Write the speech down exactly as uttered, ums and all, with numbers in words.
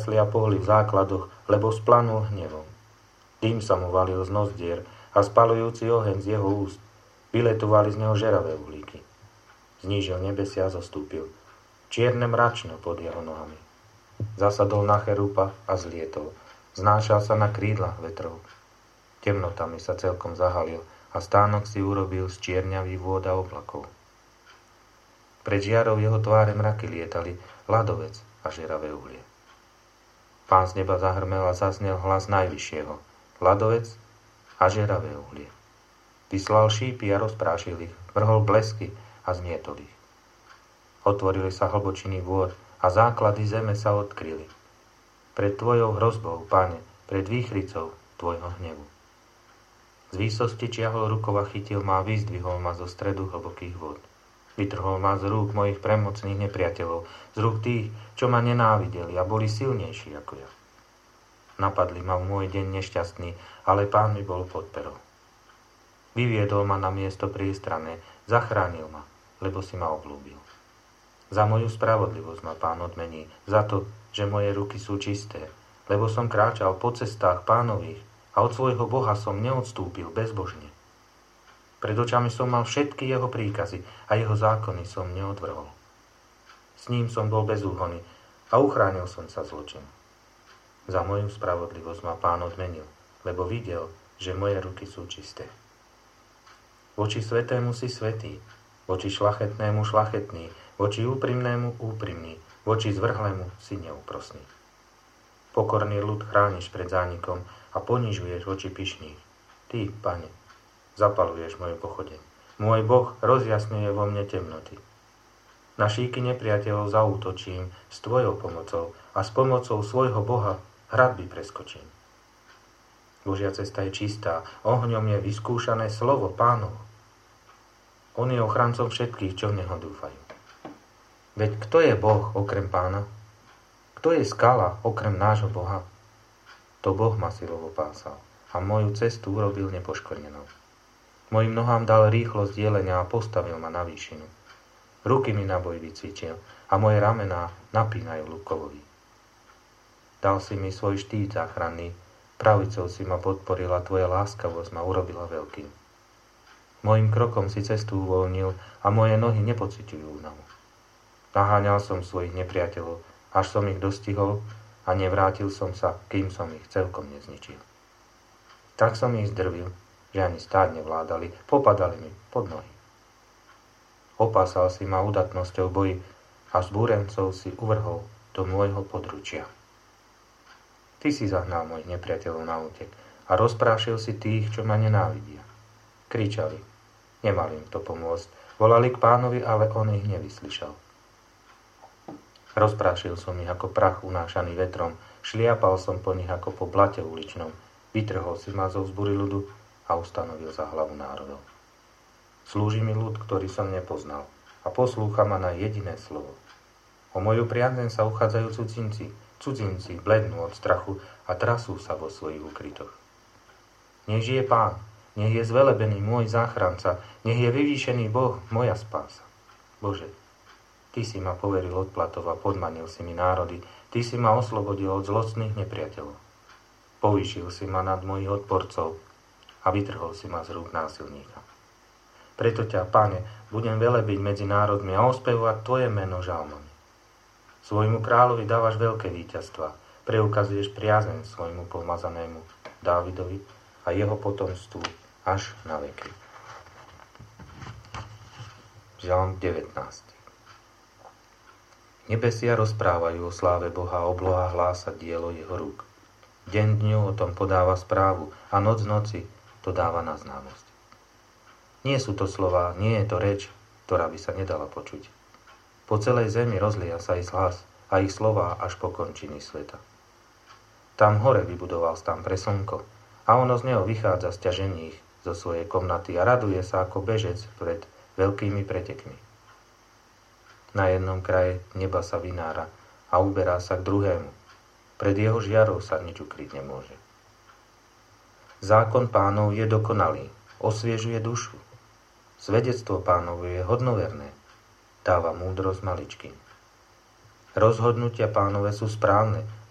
triasli a pohli v základoch, lebo splanul hnevom. Dým sa mu valil z nozdier a spalujúci oheň z jeho úst. Vyletovali z neho žeravé uhlíky. Znížil nebesia a zostúpil. Čierne mračno pod jeho nohami. Zasadol na cherúpa a zlietol. Znášal sa na krídlach vetrov. Temnotami sa celkom zahalil a stánok si urobil z čierňavých vôd a oblakov. Pred žiarou jeho tváre mraky lietali, ľadovec a žeravé uhlie. Pán z neba zahrmel a zaznel hlas najvyššieho. Ľadovec a žeravé uhlie. Vyslal šípy a rozprášil ich, vrhol blesky a zmietol ich. Otvorili sa hlbočiny vôd a základy zeme sa odkryli. Pred tvojou hrozbou, Pane, pred výchricou tvojho hnevu. Z výsosti čiahol rukou a chytil ma a vyzdvihol ma zo stredu hlbokých vôd. Vytrhol ma z rúk mojich premocných nepriateľov, z rúk tých, čo ma nenávideli a boli silnejší ako ja. Napadli ma v môj deň nešťastný, ale Pán mi bol pod perou. Vyviedol ma na miesto priestrané, zachránil ma, lebo si ma obľúbil. Za moju spravodlivosť ma Pán odmení, za to, že moje ruky sú čisté, lebo som kráčal po cestách Pánových a od svojho Boha som neodstúpil bezbožne. Pred očami som mal všetky jeho príkazy a jeho zákony som neodvrhol. S ním som bol bez úhony a uchránil som sa zločinu. Za moju spravodlivosť ma Pán odmenil, lebo videl, že moje ruky sú čisté. Voči svetému si svätý, voči šlachetnému šlachetný, voči úprimnému úprimný, voči zvrhlému si neúprosný. Pokorný ľud chrániš pred zánikom a ponižuješ voči pyšných. Ty, Pane, zapaluješ moju pochodeň. Môj Boh rozjasňuje vo mne temnoty. Na šíky nepriateľov zaútočím s tvojou pomocou a s pomocou svojho Boha hradby preskočím. Božia cesta je čistá, ohňom je vyskúšané slovo Pánovo. On je ochrancom všetkých, čo v Neho dúfajú. Veď kto je Boh okrem Pána? Kto je skala okrem nášho Boha? To Boh ma silovo pásal a moju cestu urobil nepoškvrnenou. Mojim nohám dal rýchlosť dielenia a postavil ma na výšinu. Ruky mi na boj vycvičil a moje ramená napínajú lukovovi. Dal si mi svoj štít záchranný, pravicou si ma podporila, tvoja láskavosť ma urobila veľkým. Mojím krokom si cestu uvoľnil a moje nohy nepociťujú únavu. Naháňal som svojich nepriateľov, až som ich dostihol a nevrátil som sa, kým som ich celkom nezničil. Tak som ich zdrvil, že ani stáť nevládali, popadali mi pod nohy. Opásal si ma udatnosťou boji a z búrencov si uvrhol do môjho područia. Ty si zahnal mojich nepriateľov na útek a rozprášil si tých, čo ma nenávidia. Kričali, nemali im to pomôcť, volali k Pánovi, ale on ich nevyslyšal. Rozprášil som ich ako prach unášaný vetrom, šliapal som po nich ako po blate uličnom, vytrhol si ma zo vzbury ľudu a ustanovil za hlavu národov. Slúži mi ľud, ktorý som nepoznal a poslúcha ma na jediné slovo. O moju priazeň sa uchádzajú cudzinci, cudzinci blednú od strachu a trasú sa vo svojich ukrytoch. Nech žije Pán, nech je zvelebený môj záchranca, nech je vyvýšený Boh, moja spása. Bože, Ty si ma poveril odplatov a podmanil si mi národy, Ty si ma oslobodil od zlostných nepriateľov. Povýšil si ma nad mojich odporcov a vytrhol si ma z rúk násilníka. Preto ťa, Pane, budem velebiť medzi národmi a ospevovať Tvoje meno žalmami. Svojmu kráľovi dávaš veľké víťazstva, preukazuješ priazeň svojmu pomazanému Dávidovi a jeho potomstvu až na veky. Žalm devätnásť. Nebesia rozprávajú o sláve Boha a obloha hlása dielo jeho rúk. Deň dňu o tom podáva správu a noc noci to dáva na známosť. Nie sú to slová, nie je to reč, ktorá by sa nedala počuť. Po celej zemi rozlia sa ich hlas a ich slová až po končiny sveta. Tam hore vybudoval stán pre slnko a ono z neho vychádza sťažených zo svojej komnaty a raduje sa ako bežec pred veľkými pretekmi. Na jednom kraji neba sa vynára a uberá sa k druhému. Pred jeho žiarou sa nič ukryť nemôže. Zákon Pánov je dokonalý, osviežuje dušu. Svedectvo Pánovo je hodnoverné, dáva múdrosť maličkým. Rozhodnutia Pánove sú správne